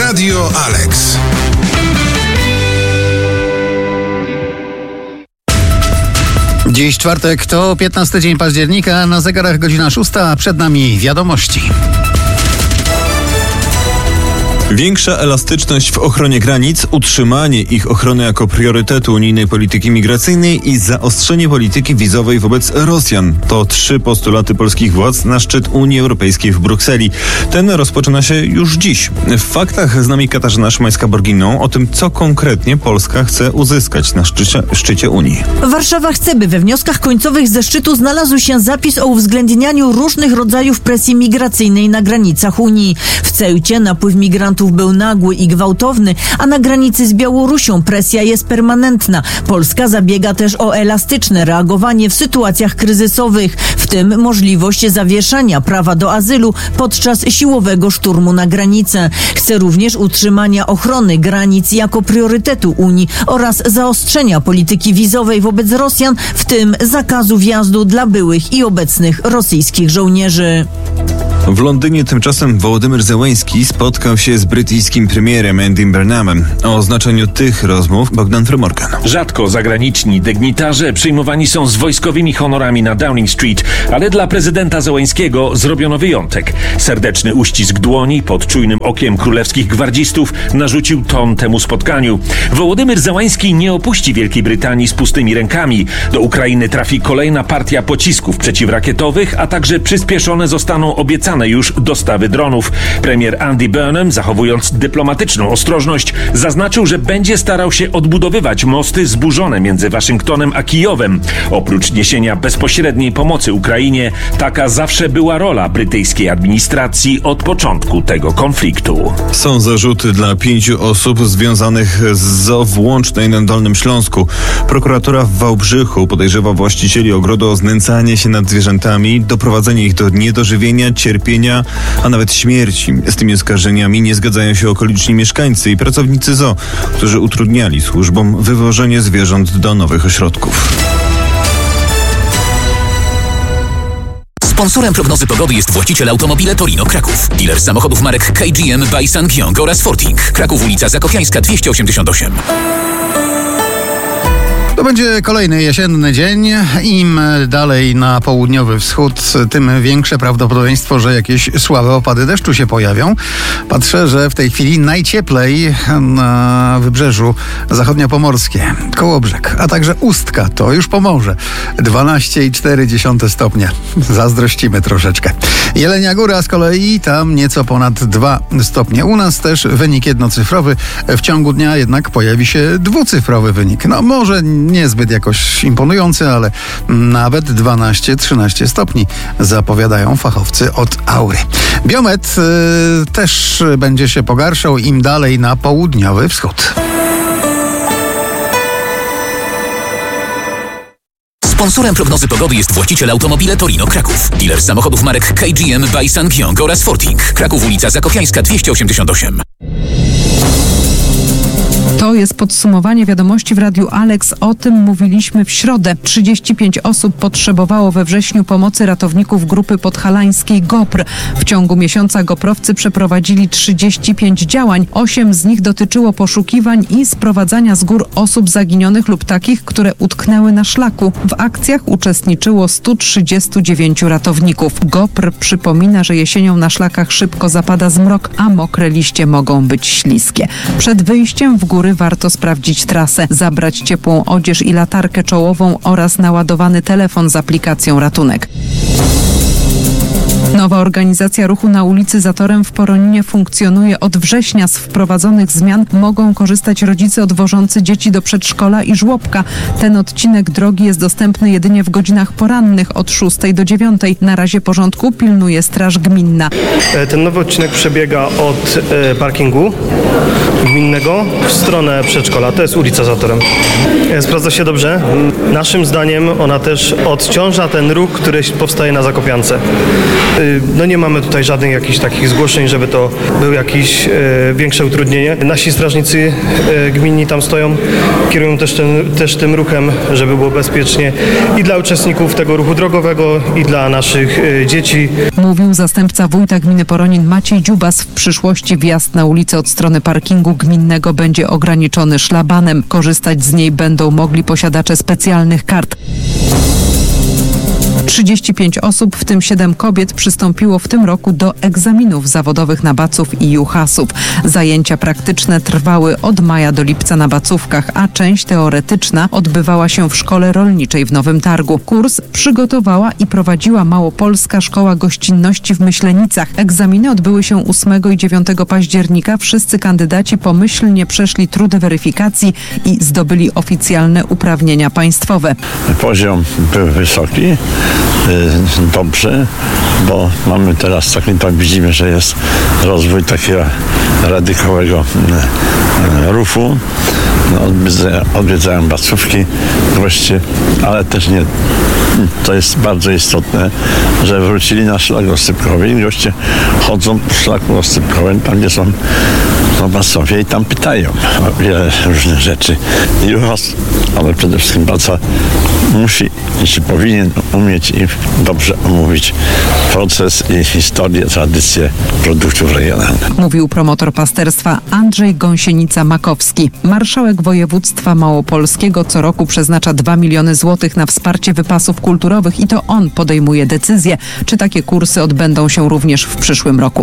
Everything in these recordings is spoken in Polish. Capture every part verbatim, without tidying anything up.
Radio Alex. Dziś czwartek, to piętnasty dzień października, na zegarach godzina szósta, a przed nami wiadomości. Większa elastyczność w ochronie granic, utrzymanie ich ochrony jako priorytetu unijnej polityki migracyjnej i zaostrzenie polityki wizowej wobec Rosjan. To trzy postulaty polskich władz na szczyt Unii Europejskiej w Brukseli. Ten rozpoczyna się już dziś. W faktach z nami Katarzyna Szymańska-Borginą o tym, co konkretnie Polska chce uzyskać na szczycie, szczycie Unii. Warszawa chce, by we wnioskach końcowych ze szczytu znalazł się zapis o uwzględnianiu różnych rodzajów presji migracyjnej na granicach Unii. W Ceucie napływ migrantów był nagły i gwałtowny, a na granicy z Białorusią presja jest permanentna. Polska zabiega też o elastyczne reagowanie w sytuacjach kryzysowych, w tym możliwość zawieszania prawa do azylu podczas siłowego szturmu na granicę. Chce również utrzymania ochrony granic jako priorytetu Unii oraz zaostrzenia polityki wizowej wobec Rosjan, w tym zakazu wjazdu dla byłych i obecnych rosyjskich żołnierzy. W Londynie tymczasem Wołodymyr Zełenski spotkał się z brytyjskim premierem Andym Burnhamem. O znaczeniu tych rozmów Bogdan Frymorgan. Rzadko zagraniczni dygnitarze przyjmowani są z wojskowymi honorami na Downing Street, ale dla prezydenta Zełenskiego zrobiono wyjątek. Serdeczny uścisk dłoni pod czujnym okiem królewskich gwardzistów narzucił ton temu spotkaniu. Wołodymyr Zełenski nie opuści Wielkiej Brytanii z pustymi rękami. Do Ukrainy trafi kolejna partia pocisków przeciwrakietowych, a także przyspieszone zostaną obiecane już dostawy dronów. Premier Andy Burnham, zachowując dyplomatyczną ostrożność, zaznaczył, że będzie starał się odbudowywać mosty zburzone między Waszyngtonem a Kijowem. Oprócz niesienia bezpośredniej pomocy Ukrainie, taka zawsze była rola brytyjskiej administracji od początku tego konfliktu. Są zarzuty dla pięciu osób związanych z zoo w Łącznej na Dolnym Śląsku. Prokuratura w Wałbrzychu podejrzewa właścicieli ogrodu o znęcanie się nad zwierzętami, doprowadzenie ich do niedożywienia, cierpienia, a nawet śmierci. Z tymi oskarżeniami nie zgadzają się okoliczni mieszkańcy i pracownicy zoo, którzy utrudniali służbom wywożenie zwierząt do nowych ośrodków. Sponsorem prognozy pogody jest właściciel Automobile Torino Kraków. Dealer samochodów marek K G M, by Sangyong oraz Forting. Kraków, ulica Zakopiańska dwieście osiemdziesiąt osiem. To będzie kolejny jesienny dzień. Im dalej na południowy wschód, tym większe prawdopodobieństwo, że jakieś słabe opady deszczu się pojawią. Patrzę, że w tej chwili najcieplej na wybrzeżu zachodniopomorskie, Kołobrzeg, a także Ustka, to już Pomorze. dwanaście i cztery dziesiąte stopnia. Zazdrościmy troszeczkę. Jelenia Góra z kolei, tam nieco ponad dwa stopnie. U nas też wynik jednocyfrowy. W ciągu dnia jednak pojawi się dwucyfrowy wynik. No może niezbyt jakoś imponujący, ale nawet dwanaście trzynaście stopni zapowiadają fachowcy od Aury. Biomet y, też będzie się pogarszał im dalej na południowy wschód. Sponsorem prognozy pogody jest właściciel Automobile Torino Kraków. Dealer samochodów marek K G M, by Sangyong oraz Forting. Kraków, ulica Zakopiańska dwieście osiemdziesiąt osiem. To jest podsumowanie wiadomości w Radiu Alex. O tym mówiliśmy w środę. trzydzieści pięć osób potrzebowało we wrześniu pomocy ratowników grupy podhalańskiej GOPR. W ciągu miesiąca goprowcy przeprowadzili trzydzieści pięć działań. osiem z nich dotyczyło poszukiwań i sprowadzania z gór osób zaginionych lub takich, które utknęły na szlaku. W akcjach uczestniczyło stu trzydziestu dziewięciu ratowników. GOPR przypomina, że jesienią na szlakach szybko zapada zmrok, a mokre liście mogą być śliskie. Przed wyjściem w góry warto sprawdzić trasę, zabrać ciepłą odzież i latarkę czołową oraz naładowany telefon z aplikacją Ratunek. Nowa organizacja ruchu na ulicy Zatorem w Poroninie funkcjonuje od września. Z wprowadzonych zmian mogą korzystać rodzice odwożący dzieci do przedszkola i żłobka. Ten odcinek drogi jest dostępny jedynie w godzinach porannych od szóstej do dziewiątej. Na razie porządku pilnuje Straż Gminna. Ten nowy odcinek przebiega od e, parkingu gminnego w stronę przedszkola. To jest ulica Zatorem. E, sprawdza się dobrze. Naszym zdaniem ona też odciąża ten ruch, który powstaje na Zakopiance. no nie mamy tutaj żadnych jakichś takich zgłoszeń, żeby to był jakieś e, większe utrudnienie. Nasi strażnicy e, gminni tam stoją, kierują też, ten, też tym ruchem, żeby było bezpiecznie i dla uczestników tego ruchu drogowego, i dla naszych e, dzieci. Mówił zastępca wójta gminy Poronin Maciej Dziubas. W przyszłości wjazd na ulicę od strony parkingu gminnego będzie ograniczony szlabanem. Korzystać z niej będą mogli posiadacze specjalnych kart. trzydzieści pięć osób, w tym siedem kobiet, przystąpiło w tym roku do egzaminów zawodowych na Baców i Juchasów. Zajęcia praktyczne trwały od maja do lipca na Bacówkach, a część teoretyczna odbywała się w Szkole Rolniczej w Nowym Targu. Kurs przygotowała i prowadziła Małopolska Szkoła Gościnności w Myślenicach. Egzaminy odbyły się ósmego i dziewiątego października. Wszyscy kandydaci pomyślnie przeszli trudy weryfikacji i zdobyli oficjalne uprawnienia państwowe. Poziom był wysoki. Dobrze, bo mamy teraz taki, tak widzimy, że jest rozwój takiego radykowego ruchu. No, odwiedzają, odwiedzają Bacówki goście, ale też nie. To jest bardzo istotne, że wrócili na szlak rozsypkowy i goście chodzą po szlaku rozsypkowym, tam gdzie są w Bacowie i tam pytają o wiele różnych rzeczy. I Juchas, ale przede wszystkim Baca musi, jeśli powinien umieć i dobrze omówić proces i historię, tradycję produktów regionalnych. Mówił promotor pasterstwa Andrzej Gąsienica-Makowski. Marszałek województwa małopolskiego co roku przeznacza dwa miliony złotych na wsparcie wypasów kulturowych i to on podejmuje decyzję, czy takie kursy odbędą się również w przyszłym roku.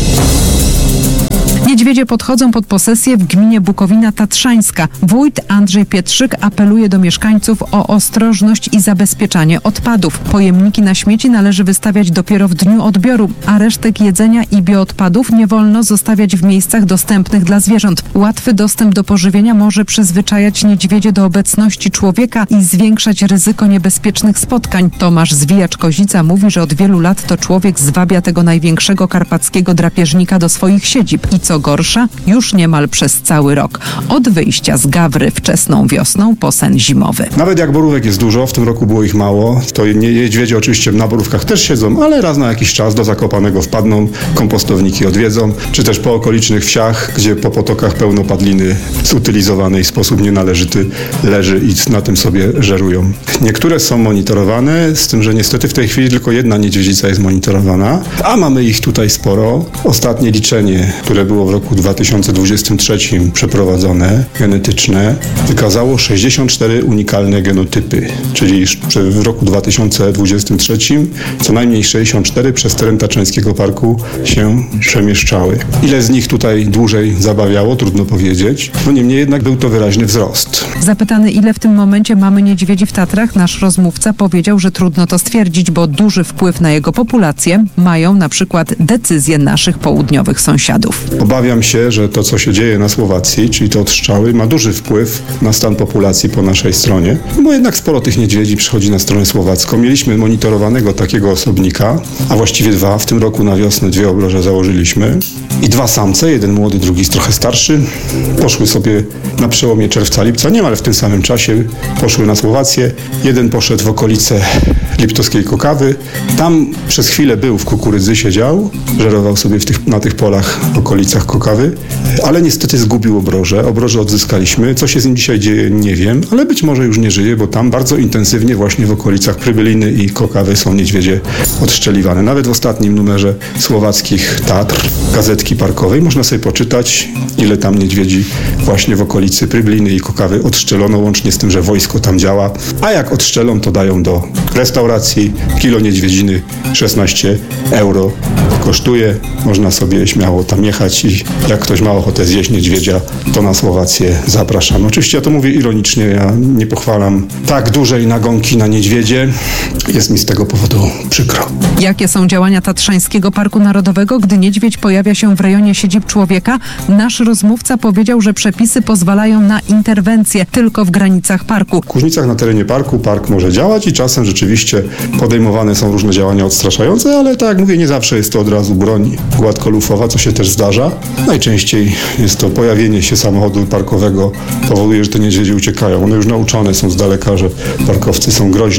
Niedźwiedzie podchodzą pod posesję w gminie Bukowina Tatrzańska. Wójt Andrzej Pietrzyk apeluje do mieszkańców o ostrożność i zabezpieczanie odpadów. Pojemniki na śmieci należy wystawiać dopiero w dniu odbioru, a resztek jedzenia i bioodpadów nie wolno zostawiać w miejscach dostępnych dla zwierząt. Łatwy dostęp do pożywienia może przyzwyczajać niedźwiedzie do obecności człowieka i zwiększać ryzyko niebezpiecznych spotkań. Tomasz Zwijacz-Kozica mówi, że od wielu lat to człowiek zwabia tego największego karpackiego drapieżnika do swoich siedzib i co gorsza, już niemal przez cały rok. Od wyjścia z Gawry wczesną wiosną po sen zimowy. Nawet jak borówek jest dużo, w tym roku było ich mało, to niedźwiedzie oczywiście na borówkach też siedzą, ale raz na jakiś czas do Zakopanego wpadną, kompostowniki odwiedzą, czy też po okolicznych wsiach, gdzie po potokach pełno padliny zutylizowanej w sposób nienależyty leży i na tym sobie żerują. Niektóre są monitorowane, z tym, że niestety w tej chwili tylko jedna niedźwiedzica jest monitorowana, a mamy ich tutaj sporo. Ostatnie liczenie, które było w roku dwa tysiące dwudziestym trzecim przeprowadzone, genetyczne, wykazało sześćdziesiąt cztery unikalne genotypy, czyli w roku dwa tysiące dwudziestym trzecim co najmniej sześćdziesiąt cztery przez teren Tatrzańskiego Parku się przemieszczały. Ile z nich tutaj dłużej zabawiało, trudno powiedzieć. No niemniej jednak był to wyraźny wzrost. Zapytany, ile w tym momencie mamy niedźwiedzi w Tatrach, nasz rozmówca powiedział, że trudno to stwierdzić, bo duży wpływ na jego populację mają na przykład decyzje naszych południowych sąsiadów. Obawiam się, że to, co się dzieje na Słowacji, czyli te odstrzały, ma duży wpływ na stan populacji po naszej stronie, bo jednak sporo tych niedźwiedzi przychodzi na stronę słowacką. Mieliśmy monitorowanego takiego osobnika, a właściwie dwa. W tym roku na wiosnę dwie obroże założyliśmy i dwa samce, jeden młody, drugi trochę starszy, poszły sobie na przełomie czerwca-lipca, niemal w tym samym czasie poszły na Słowację. Jeden poszedł w okolice Liptowskiej Kokawy. Tam przez chwilę był, w kukurydzy siedział, żerował sobie w tych, na tych polach w okolicach Kokawy, ale niestety zgubił obroże. Obroże odzyskaliśmy. Co się z nim dzisiaj dzieje, nie wiem, ale być może już nie żyje, bo tam bardzo intensywnie właśnie w okolicach Przybyliny i Kokawy są niedźwiedzie odszczeliwane. Nawet w ostatnim numerze słowackich Tatr, gazetki parkowej, można sobie poczytać, ile tam niedźwiedzi właśnie w okolicy Przybyliny i Kokawy odszczelono, łącznie z tym, że wojsko tam działa, a jak odszczelą, to dają do restauracji. Kilo niedźwiedziny szesnaście euro kosztuje. Można sobie śmiało tam jechać i jak ktoś ma ochotę zjeść niedźwiedzia, to na Słowację zapraszam. Oczywiście ja to mówię ironicznie, ja nie pochwalam tak dużej nagonki na niedźwiedzie. Jest mi z tego powodu przykro. Jakie są działania Tatrzańskiego Parku Narodowego, gdy niedźwiedź pojawia się w rejonie siedzib człowieka? Nasz rozmówca powiedział, że przepisy pozwalają na interwencję tylko w granicach parku. W Kuźnicach na terenie parku park może działać i czasem rzeczywiście podejmowane są różne działania odstraszające, ale tak jak mówię, nie zawsze jest to od razu broń gładkolufowa, co się też zdarza. Najczęściej jest to pojawienie się samochodu parkowego powoduje, że te niedźwiedzie uciekają. One już nauczone są z daleka, że parkowcy są groźni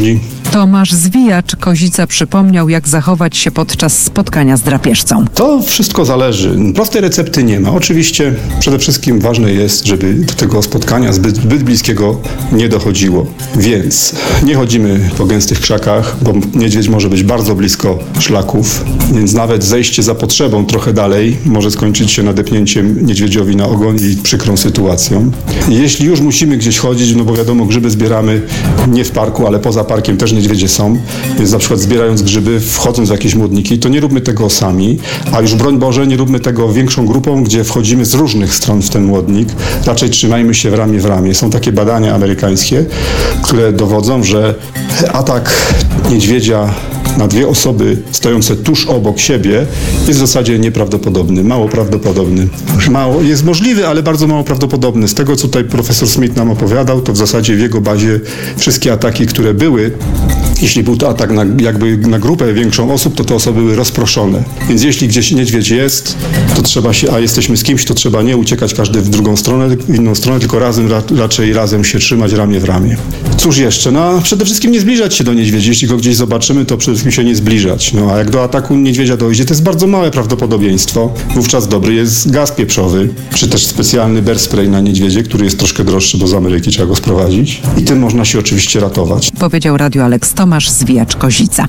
Tomasz Zwijacz, Kozica, przypomniał, jak zachować się podczas spotkania z drapieżcą. To wszystko zależy. Prostej recepty nie ma. Oczywiście przede wszystkim ważne jest, żeby do tego spotkania zbyt, zbyt bliskiego nie dochodziło. Więc nie chodzimy po gęstych krzakach, bo niedźwiedź może być bardzo blisko szlaków, więc nawet zejście za potrzebą trochę dalej może skończyć się nadepnięciem niedźwiedziowi na ogon i przykrą sytuacją. Jeśli już musimy gdzieś chodzić, no bo wiadomo, grzyby zbieramy nie w parku, ale poza parkiem też niedźwiedzie są, więc na przykład zbierając grzyby, wchodząc w jakieś młodniki, to nie róbmy tego sami, a już broń Boże, nie róbmy tego większą grupą, gdzie wchodzimy z różnych stron w ten młodnik. Raczej trzymajmy się w ramię w ramię. Są takie badania amerykańskie, które dowodzą, że atak niedźwiedzia na dwie osoby stojące tuż obok siebie jest w zasadzie nieprawdopodobny, mało prawdopodobny. Mało, jest możliwy, ale bardzo mało prawdopodobny. Z tego, co tutaj profesor Smith nam opowiadał, to w zasadzie w jego bazie wszystkie ataki, które były, jeśli był to atak na, jakby na grupę większą osób, to te osoby były rozproszone. Więc jeśli gdzieś niedźwiedź jest, to trzeba się, a jesteśmy z kimś, to trzeba nie uciekać każdy w drugą stronę, w inną stronę, tylko razem, raczej razem się trzymać ramię w ramię. Cóż jeszcze? No, przede wszystkim nie zbliżać się do niedźwiedzi. Jeśli go gdzieś zobaczymy, to przede wszystkim się nie zbliżać. No, a jak do ataku niedźwiedzia dojdzie, to jest bardzo małe prawdopodobieństwo. Wówczas dobry jest gaz pieprzowy, czy też specjalny bear spray na niedźwiedzie, który jest troszkę droższy, bo z Ameryki trzeba go sprowadzić. I tym można się oczywiście ratować. Powiedział Radio Alex Tomasz Zwijacz, Kozica.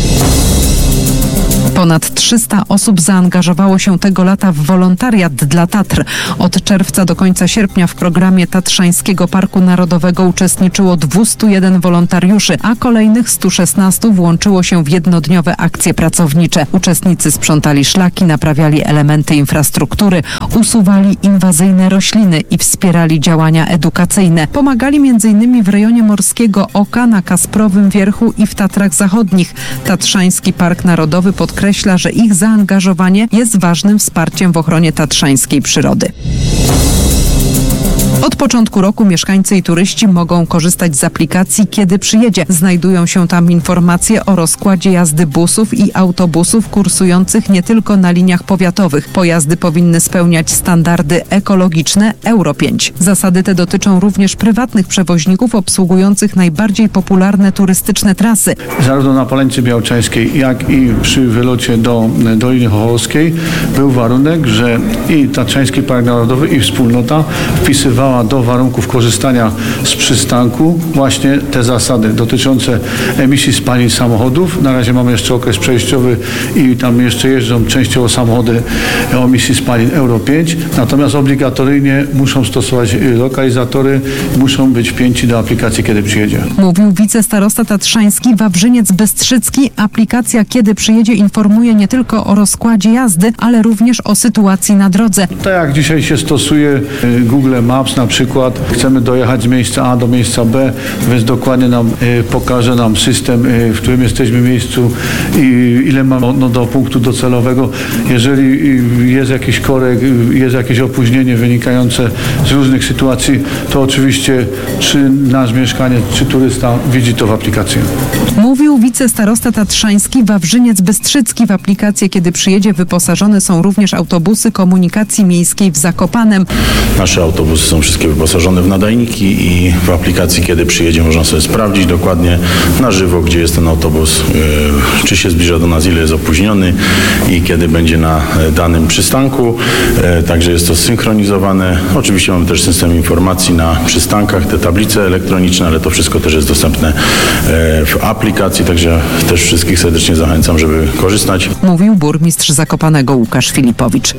Ponad trzysta osób zaangażowało się tego lata w wolontariat dla Tatr. Od czerwca do końca sierpnia w programie Tatrzańskiego Parku Narodowego uczestniczyło dwieście jeden wolontariuszy, a kolejnych sto szesnaście włączyło się w jednodniowe akcje pracownicze. Uczestnicy sprzątali szlaki, naprawiali elementy infrastruktury, usuwali inwazyjne rośliny i wspierali działania edukacyjne. Pomagali między innymi w rejonie Morskiego Oka, na Kasprowym Wierchu i w Tatrach Zachodnich. Tatrzański Park Narodowy podkreśla, że ich zaangażowanie jest ważnym wsparciem w ochronie tatrzańskiej przyrody. Od początku roku mieszkańcy i turyści mogą korzystać z aplikacji Kiedy Przyjedzie. Znajdują się tam informacje o rozkładzie jazdy busów i autobusów kursujących nie tylko na liniach powiatowych. Pojazdy powinny spełniać standardy ekologiczne Euro pięć. Zasady te dotyczą również prywatnych przewoźników obsługujących najbardziej popularne turystyczne trasy. Zarówno na Polęce Białczańskiej, jak i przy wylocie do Doliny Chochowskiej był warunek, że i Tatrzański Park Narodowy, i wspólnota wpisywała do warunków korzystania z przystanku właśnie te zasady dotyczące emisji spalin samochodów. Na razie mamy jeszcze okres przejściowy i tam jeszcze jeżdżą częściowo samochody o emisji spalin Euro pięć, natomiast obligatoryjnie muszą stosować lokalizatory, muszą być wpięci do aplikacji Kiedy Przyjedzie. Mówił wicestarosta tatrzański Wawrzyniec Bystrzycki. Aplikacja Kiedy Przyjedzie informuje nie tylko o rozkładzie jazdy, ale również o sytuacji na drodze. Tak jak dzisiaj się stosuje Google Maps na przykład, chcemy dojechać z miejsca A do miejsca B, więc dokładnie nam y, pokaże nam system, y, w którym jesteśmy miejscu i ile mamy no, do punktu docelowego. Jeżeli y, jest jakiś korek, y, jest jakieś opóźnienie wynikające z różnych sytuacji, to oczywiście czy nasz mieszkaniec, czy turysta widzi to w aplikacji. Mówił wicestarosta tatrzański Wawrzyniec Bystrzycki. W aplikację Kiedy Przyjedzie wyposażone są również autobusy komunikacji miejskiej w Zakopanem. Nasze autobusy są wszystkie wyposażone w nadajniki i w aplikacji Kiedy Przyjedzie można sobie sprawdzić dokładnie na żywo, gdzie jest ten autobus, yy, czy się zbliża do nas, ile jest opóźniony i kiedy będzie na danym przystanku. Yy, także jest to synchronizowane. Oczywiście mamy też system informacji na przystankach, te tablice elektroniczne, ale to wszystko też jest dostępne yy, w aplikacji, także też wszystkich serdecznie zachęcam, żeby korzystać. Mówił burmistrz Zakopanego Łukasz Filipowicz.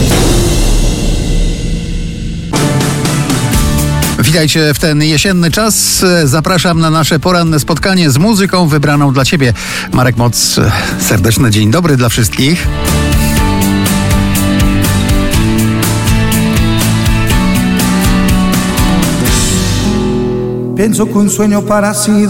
Witajcie w ten jesienny czas. Zapraszam na nasze poranne spotkanie z muzyką wybraną dla Ciebie. Marek Moc, serdeczny dzień dobry dla wszystkich. Pienso que un sueño parecido